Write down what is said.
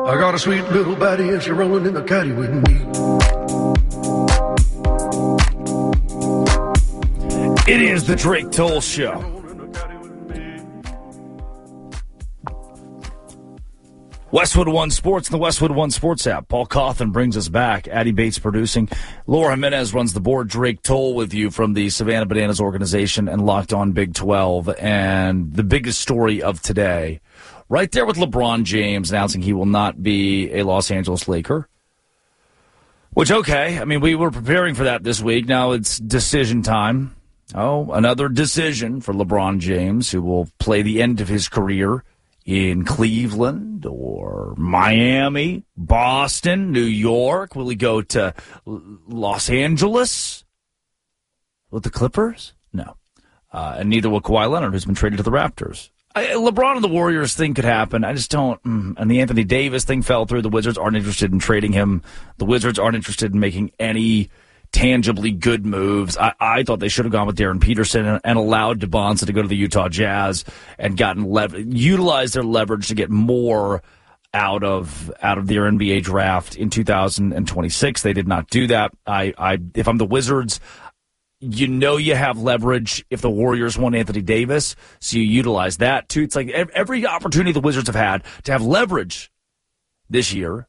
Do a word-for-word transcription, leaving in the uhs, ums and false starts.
I got a sweet little baddie and she's rolling in the caddy with me. It is the Drake Toll Show. Westwood One Sports and the Westwood One Sports app. Paul Cawthon brings us back. Addie Bates producing. Laura Jimenez runs the board. Drake Toll with you from the Savannah Bananas organization and Locked On Big twelve. And the biggest story of today, right there with LeBron James announcing he will not be a Los Angeles Laker. Which, okay, I mean, we were preparing for that this week. Now it's decision time. Oh, another decision for LeBron James, who will play the end of his career in Cleveland or Miami, Boston, New York. Will he go to Los Angeles with the Clippers? No. Uh, and neither will Kawhi Leonard, who's been traded to the Raptors. I, LeBron and the Warriors thing could happen. I just don't. Mm, and the Anthony Davis thing fell through. The Wizards aren't interested in trading him. The Wizards aren't interested in making any tangibly good moves. I, I thought they should have gone with Darren Peterson and, and allowed DeBonza to go to the Utah Jazz and gotten lev- utilized their leverage to get more out of out of their N B A draft in two thousand twenty-six. They did not do that. I, I if I'm the Wizards, you know you have leverage if the Warriors want Anthony Davis, so you utilize that too. It's like every opportunity the Wizards have had to have leverage this year,